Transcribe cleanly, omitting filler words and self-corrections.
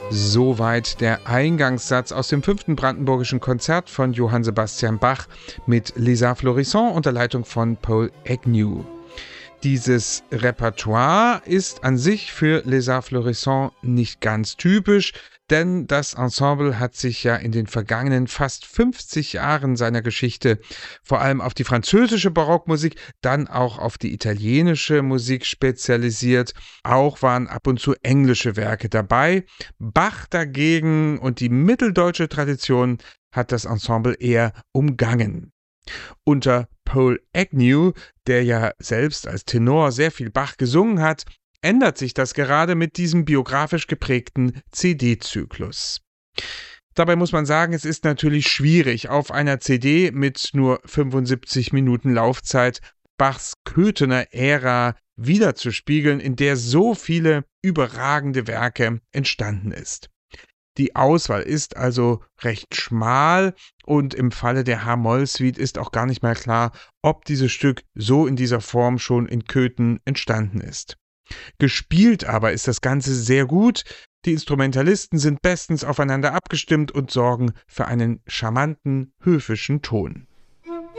Soweit der Eingangssatz aus dem 5. Brandenburgischen Konzert von Johann Sebastian Bach mit Les Arts Florissants unter Leitung von Paul Agnew. Dieses Repertoire ist an sich für Les Arts Florissants nicht ganz typisch, denn das Ensemble hat sich ja in den vergangenen fast 50 Jahren seiner Geschichte vor allem auf die französische Barockmusik, dann auch auf die italienische Musik spezialisiert. Auch waren ab und zu englische Werke dabei. Bach dagegen und die mitteldeutsche Tradition hat das Ensemble eher umgangen. Unter Paul Agnew, der ja selbst als Tenor sehr viel Bach gesungen hat, ändert sich das gerade mit diesem biografisch geprägten CD-Zyklus. Dabei muss man sagen, es ist natürlich schwierig, auf einer CD mit nur 75 Minuten Laufzeit Bachs Köthener Ära wiederzuspiegeln, in der so viele überragende Werke entstanden ist. Die Auswahl ist also recht schmal und im Falle der H-Moll-Suite ist auch gar nicht mehr klar, ob dieses Stück so in dieser Form schon in Köthen entstanden ist. Gespielt aber ist das Ganze sehr gut, die Instrumentalisten sind bestens aufeinander abgestimmt und sorgen für einen charmanten, höfischen Ton.